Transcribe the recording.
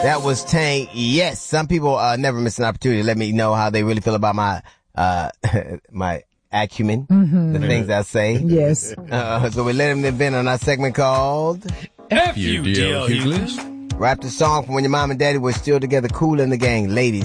That was Tank. Yes, some people never miss an opportunity to let me know how they really feel about my my acumen, the things I say. Yes. So we let them vent on our segment called F you, D.L. Hughley. Rap the song from when your mom and daddy were still together, Kool and the Gang. Ladies,